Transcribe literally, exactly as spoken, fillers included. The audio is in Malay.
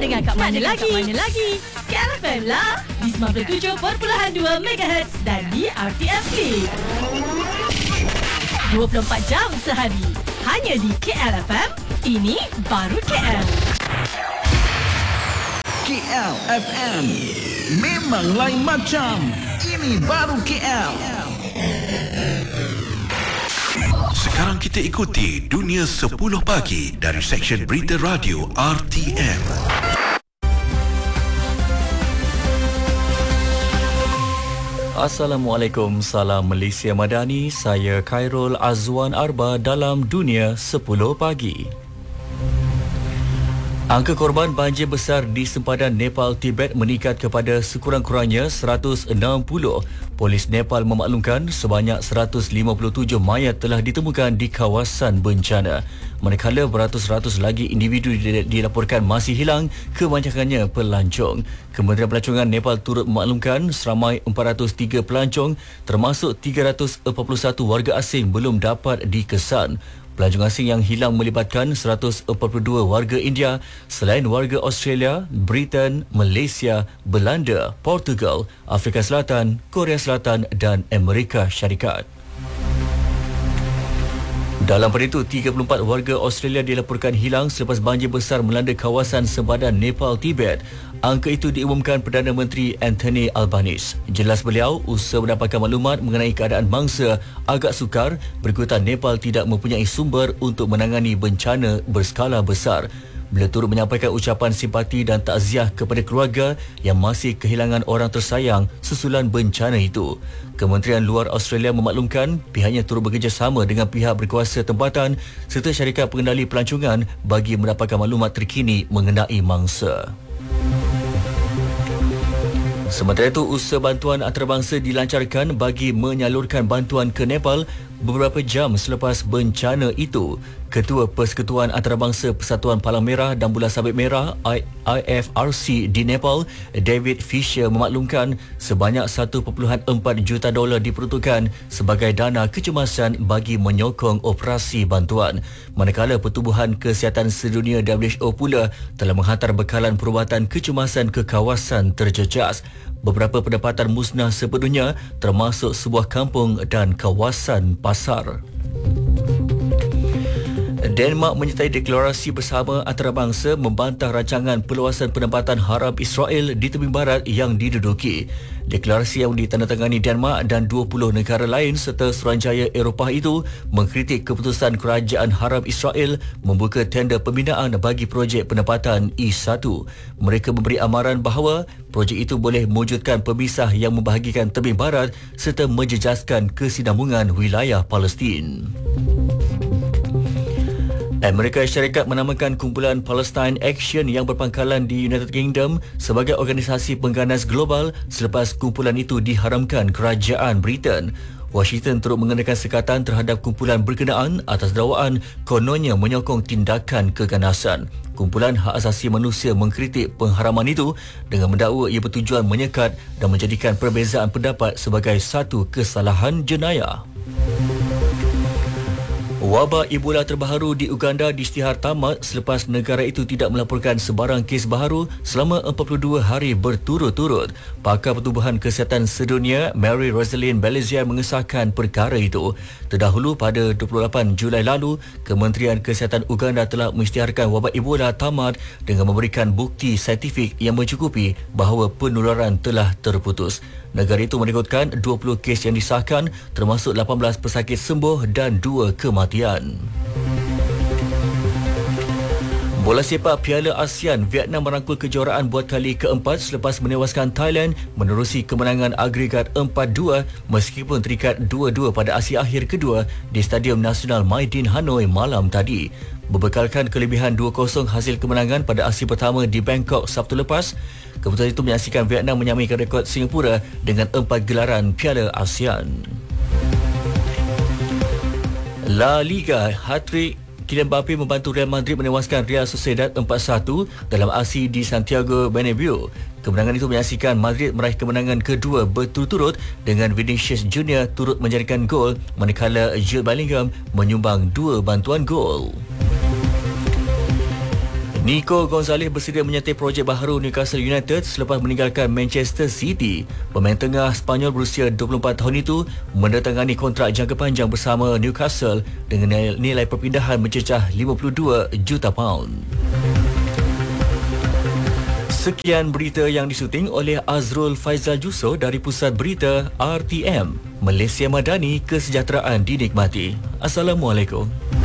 dengar kat mana lagi? Kat mana lagi? K L F M lah. Di sembilan puluh tujuh perpuluhan dua megahertz dan di R T M Click. dua puluh empat jam sehari. Hanya di K L F M. Ini baru K L. K L F M. Memang lain macam. Ini baru K L. Sekarang kita ikuti Dunia sepuluh Pagi dari Seksyen Berita Radio R T M. Assalamualaikum, salam Malaysia Madani. Saya Khairul Azwan Arba dalam Dunia sepuluh Pagi. Angka korban banjir besar di sempadan Nepal Tibet meningkat kepada sekurang-kurangnya seratus enam puluh. Polis Nepal memaklumkan sebanyak seratus lima puluh tujuh mayat telah ditemukan di kawasan bencana. Manakala beratus-ratus lagi individu dilaporkan masih hilang, kebanyakannya pelancong. Kementerian Pelancongan Nepal turut memaklumkan seramai empat ratus tiga pelancong termasuk tiga ratus empat puluh satu warga asing belum dapat dikesan. Pelancong asing yang hilang melibatkan seratus empat puluh dua warga India selain warga Australia, Britain, Malaysia, Belanda, Portugal, Afrika Selatan, Korea Selatan dan Amerika Syarikat. Dalam pada itu, tiga puluh empat warga Australia dilaporkan hilang selepas banjir besar melanda kawasan sempadan Nepal Tibet. Angka itu diumumkan Perdana Menteri Anthony Albanese. Jelas beliau, usaha mendapatkan maklumat mengenai keadaan mangsa agak sukar berikutan Nepal tidak mempunyai sumber untuk menangani bencana berskala besar. Beliau turut menyampaikan ucapan simpati dan takziah kepada keluarga yang masih kehilangan orang tersayang susulan bencana itu. Kementerian Luar Australia memaklumkan pihaknya turut bekerjasama dengan pihak berkuasa tempatan serta syarikat pengendali pelancongan bagi mendapatkan maklumat terkini mengenai mangsa. Sementara itu, usaha bantuan antarabangsa dilancarkan bagi menyalurkan bantuan ke Nepal beberapa jam selepas bencana itu. Ketua Persekutuan Antarabangsa Persatuan Palang Merah dan Bulan Sabit Merah I F R C di Nepal, David Fisher memaklumkan sebanyak satu perpuluhan empat juta dolar diperuntukkan sebagai dana kecemasan bagi menyokong operasi bantuan. Manakala Pertubuhan Kesihatan Sedunia W H O pula telah menghantar bekalan perubatan kecemasan ke kawasan terjejas. Beberapa pendapatan musnah sepenuhnya termasuk sebuah kampung dan kawasan pasar. Denmark menyertai deklarasi bersama antarabangsa membantah rancangan perluasan penempatan harab Israel di tepi barat yang diduduki. Deklarasi yang ditandatangani Denmark dan dua puluh negara lain serta Suruhanjaya Eropah itu mengkritik keputusan kerajaan harab Israel membuka tender pembinaan bagi projek penempatan I satu. Mereka memberi amaran bahawa projek itu boleh mewujudkan pemisah yang membahagikan tepi barat serta menjejaskan kesinambungan wilayah Palestin. Amerika Syarikat menamakan kumpulan Palestine Action yang berpangkalan di United Kingdom sebagai organisasi pengganas global selepas kumpulan itu diharamkan kerajaan Britain. Washington turut mengenakan sekatan terhadap kumpulan berkenaan atas dakwaan kononnya menyokong tindakan keganasan. Kumpulan Hak Asasi Manusia mengkritik pengharaman itu dengan mendakwa ia bertujuan menyekat dan menjadikan perbezaan pendapat sebagai satu kesalahan jenayah. Wabak Ebola terbaru di Uganda diisytihar tamat selepas negara itu tidak melaporkan sebarang kes baharu selama empat puluh dua hari berturut-turut. Pakar Pertubuhan Kesihatan Sedunia Mary Rosalind Belizier mengesahkan perkara itu. Terdahulu pada dua puluh lapan Julai lalu, Kementerian Kesihatan Uganda telah mengisytiharkan wabak Ebola tamat dengan memberikan bukti saintifik yang mencukupi bahawa penularan telah terputus. Negara itu merekodkan dua puluh kes yang disahkan termasuk lapan belas pesakit sembuh dan dua kematian. Bola sepak Piala ASEAN, Vietnam merangkul kejuaraan buat kali keempat selepas menewaskan Thailand menerusi kemenangan agregat empat dua meskipun terikat dua dua pada aksi akhir kedua di Stadium Nasional Maidin Hanoi malam tadi. Berbekalkan kelebihan dua kosong hasil kemenangan pada aksi pertama di Bangkok Sabtu lepas, keputusan itu menyaksikan Vietnam menyamaikan rekod Singapura dengan empat gelaran Piala ASEAN. La Liga, hat-trick Kylian Mbappe membantu Real Madrid menewaskan Real Sociedad empat satu dalam aksi di Santiago Bernabeu. Kemenangan itu menyaksikan Madrid meraih kemenangan kedua berturut-turut dengan Vinicius Junior turut menjadikan gol manakala Jude Bellingham menyumbang dua bantuan gol. Nico Gonzalez bersedia menyertai projek baharu Newcastle United selepas meninggalkan Manchester City. Pemain tengah Spanyol berusia dua puluh empat tahun itu menandatangani kontrak jangka panjang bersama Newcastle dengan nilai perpindahan mencecah lima puluh dua juta pound. Sekian berita yang disuting oleh Azrul Faizal Juso dari Pusat Berita R T M. Malaysia Madani, kesejahteraan dinikmati. Assalamualaikum.